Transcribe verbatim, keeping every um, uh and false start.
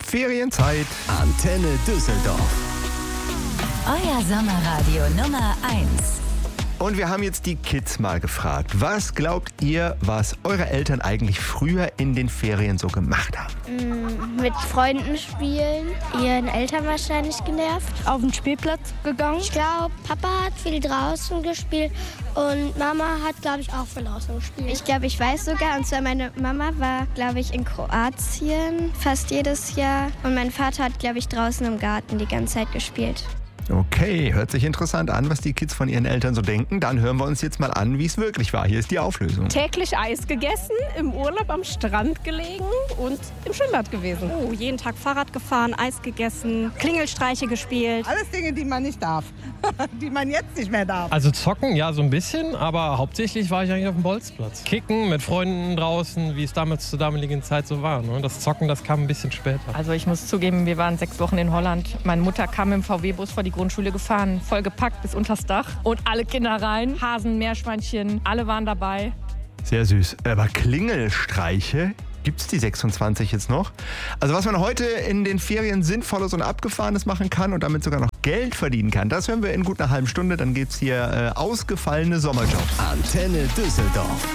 Ferienzeit. Antenne Düsseldorf. Euer Sommerradio Nummer eins. Und wir haben jetzt die Kids mal gefragt. Was glaubt ihr, was eure Eltern eigentlich früher in den Ferien so gemacht haben? Mit Freunden spielen, ihren Eltern wahrscheinlich genervt. Auf den Spielplatz gegangen. Ich glaube, Papa hat viel draußen gespielt und Mama hat, glaube ich, auch viel draußen gespielt. Ich glaube, ich weiß sogar, und zwar meine Mama war, glaube ich, in Kroatien fast jedes Jahr. Und mein Vater hat, glaube ich, draußen im Garten die ganze Zeit gespielt. Okay, hört sich interessant an, was die Kids von ihren Eltern so denken. Dann hören wir uns jetzt mal an, wie es wirklich war. Hier ist die Auflösung. Täglich Eis gegessen, im Urlaub am Strand gelegen und im Schwimmbad gewesen. Oh, jeden Tag Fahrrad gefahren, Eis gegessen, Klingelstreiche gespielt. Alles Dinge, die man nicht darf, die man jetzt nicht mehr darf. Also zocken, ja, so ein bisschen, aber hauptsächlich war ich eigentlich auf dem Bolzplatz. Kicken mit Freunden draußen, wie es damals zur damaligen Zeit so war. Ne? Das Zocken, das kam ein bisschen später. Also ich muss zugeben, wir waren sechs Wochen in Holland. Meine Mutter kam im V W-Bus vor die Grundschule gefahren, voll gepackt bis unters Dach. Und alle Kinder rein, Hasen, Meerschweinchen, alle waren dabei. Sehr süß. Aber Klingelstreiche, gibt es die sechsundzwanzig jetzt noch? Also was man heute in den Ferien Sinnvolles und Abgefahrenes machen kann und damit sogar noch Geld verdienen kann, das hören wir in gut einer halben Stunde. Dann gibt es hier äh, ausgefallene Sommerjobs. Antenne Düsseldorf.